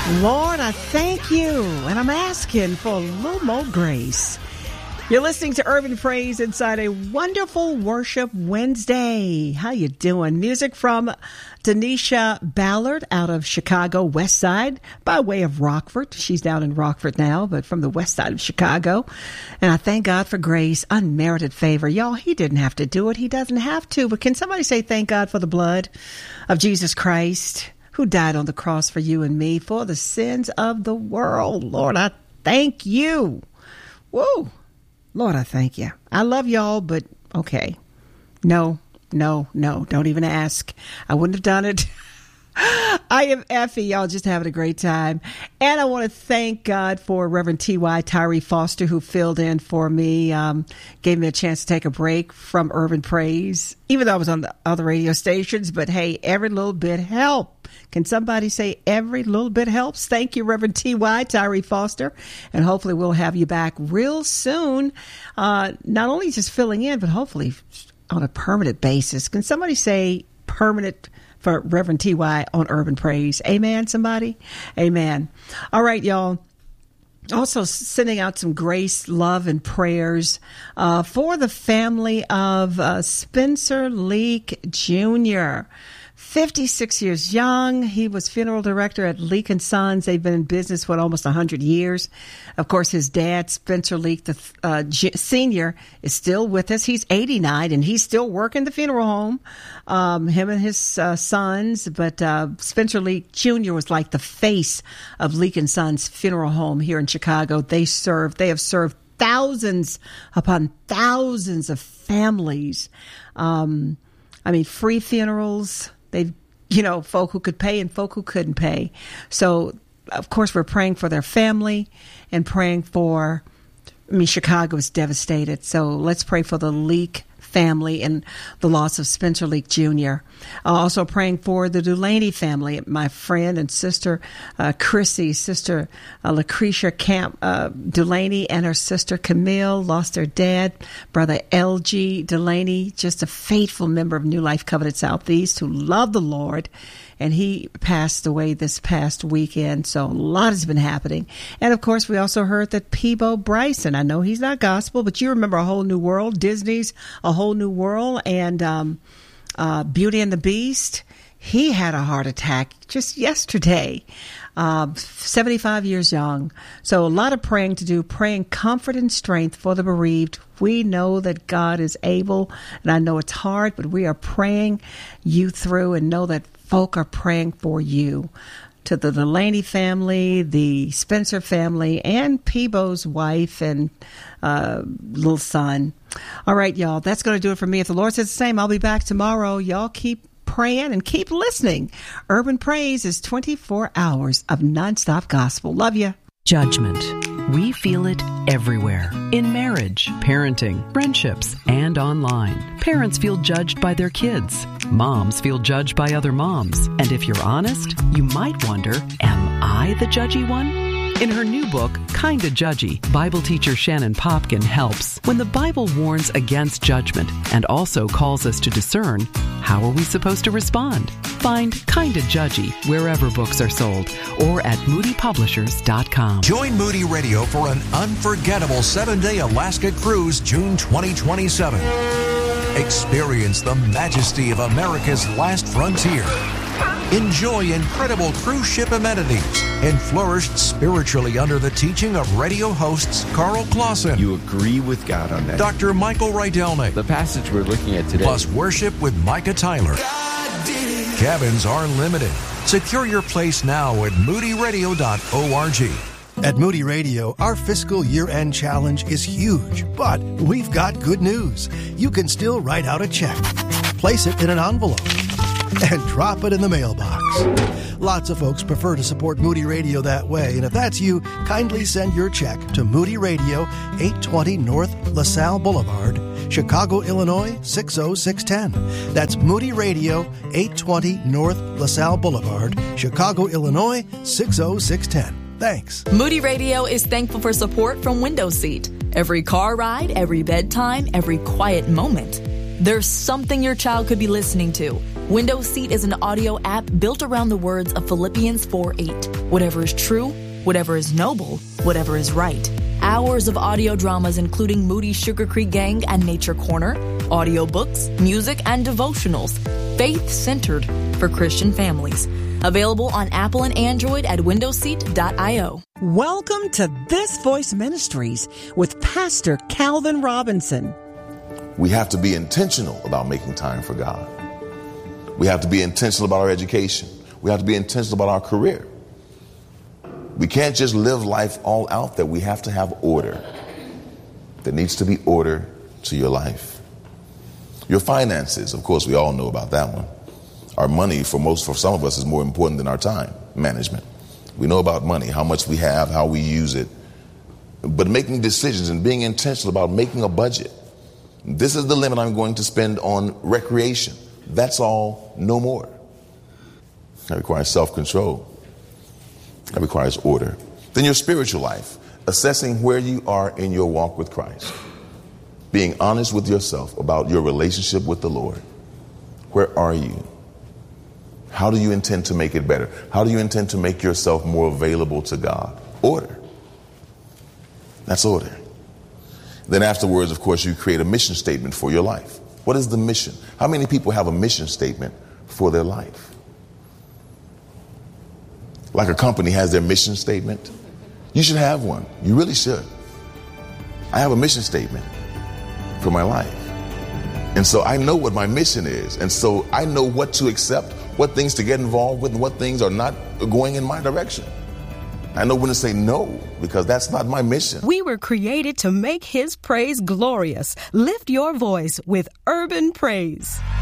Lord, I thank you, and I'm asking for a little more grace. You're listening to Urban Praise inside a wonderful Worship Wednesday. How you doing? Music from Denisha Ballard out of Chicago West Side by way of Rockford. She's down in Rockford now, but from the west side of Chicago. And I thank God for grace, unmerited favor. Y'all, he didn't have to do it. He doesn't have to. But can somebody say thank God for the blood of Jesus Christ, who died on the cross for you and me for the sins of the world? Lord, I thank you. Woo. Lord, I thank you. I love y'all, but okay. No. Don't even ask. I wouldn't have done it. I am Effie. Y'all just having a great time. And I want to thank God for Reverend T.Y. Tyree Foster, who filled in for me, gave me a chance to take a break from Urban Praise, even though I was on the other radio stations. But hey, every little bit helps. Can somebody say every little bit helps? Thank you, Reverend T.Y. Tyree Foster. And hopefully we'll have you back real soon. Not only just filling in, but hopefully on a permanent basis. Can somebody say permanent for Reverend T.Y. on Urban Praise? Amen, somebody? Amen. All right, y'all. Also sending out some grace, love, and prayers for the family of Spencer Leak Jr., 56 years young. He was funeral director at Leak & Sons. They've been in business for almost 100 years. Of course, his dad, Spencer Leak, the senior, is still with us. He's 89, and he's still working the funeral home, him and his sons. But Spencer Leak Jr. was like the face of Leak & Sons Funeral Home here in Chicago. They have served thousands upon thousands of families. Free funerals. They've, folk who could pay and folk who couldn't pay. So, of course, we're praying for their family and praying for, Chicago is devastated. So let's pray for the Leak family and the loss of Spencer Leak Jr. Also praying for the Delaney family, my friend and sister Chrissy, sister Lucretia Camp Delaney, and her sister Camille lost their dad, brother L.G. Delaney, just a faithful member of New Life Covenant Southeast who loved the Lord. And he passed away this past weekend. So a lot has been happening. And, of course, we also heard that Peabo Bryson, I know he's not gospel, but you remember A Whole New World, Disney's A Whole New World, and Beauty and the Beast. He had a heart attack just yesterday, 75 years young. So a lot of praying to do, praying comfort and strength for the bereaved. We know that God is able, and I know it's hard, but we are praying you through and know that folk are praying for you. To the Delaney family, the Spencer family, and Peebo's wife and little son. All right, y'all, that's going to do it for me. If the Lord says the same, I'll be back tomorrow. Y'all keep praying and keep listening. Urban Praise is 24 hours of nonstop gospel. Love you. Judgment. We feel it everywhere. In marriage, parenting, friendships, and online. Parents feel judged by their kids. Moms feel judged by other moms. And if you're honest, you might wonder, am I the judgy one? In her new book, Kinda Judgy, Bible teacher Shannon Popkin helps. When the Bible warns against judgment and also calls us to discern, how are we supposed to respond? Find Kinda Judgy wherever books are sold or at moodypublishers.com. Join Moody Radio for an unforgettable 7-day Alaska cruise June 2027. Experience the majesty of America's last frontier. Enjoy incredible cruise ship amenities and flourish spiritually under the teaching of radio hosts Carl Clausen. You agree with God on that. Dr. Michael Rydelny. The passage we're looking at today. Plus worship with Micah Tyler. Cabins are limited. Secure your place now at moodyradio.org. At Moody Radio, our fiscal year-end challenge is huge, but we've got good news. You can still write out a check, place it in an envelope, and drop it in the mailbox. Lots of folks prefer to support Moody Radio that way, and if that's you, kindly send your check to Moody Radio, 820 North LaSalle Boulevard, Chicago, Illinois, 60610. That's Moody Radio, 820 North LaSalle Boulevard, Chicago, Illinois, 60610. Thanks. Moody Radio is thankful for support from Window Seat. Every car ride, every bedtime, every quiet moment. There's something your child could be listening to. Windows Seat is an audio app built around the words of Philippians 4:8. Whatever is true, whatever is noble, whatever is right. Hours of audio dramas including Moody Sugar Creek Gang and Nature Corner, audiobooks, music, and devotionals, faith-centered for Christian families. Available on Apple and Android at windowseat.io. Welcome to This Voice Ministries with Pastor Calvin Robinson. We have to be intentional about making time for God. We have to be intentional about our education. We have to be intentional about our career. We can't just live life all out there. We have to have order. There needs to be order to your life. Your finances, of course, we all know about that one. Our money, for some of us, is more important than our time management. We know about money, how much we have, how we use it. But making decisions and being intentional about making a budget. This is the limit I'm going to spend on recreation. That's all, no more. That requires self-control. That requires order. Then your spiritual life, assessing where you are in your walk with Christ. Being honest with yourself about your relationship with the Lord. Where are you? How do you intend to make it better? How do you intend to make yourself more available to God? Order. That's order. Then afterwards, of course, you create a mission statement for your life. What is the mission? How many people have a mission statement for their life? Like a company has their mission statement. You should have one. You really should. I have a mission statement for my life. And so I know what my mission is. And so I know what to accept, what things to get involved with, and what things are not going in my direction. I know when to say no, because that's not my mission. We were created to make His praise glorious. Lift your voice with Urban Praise.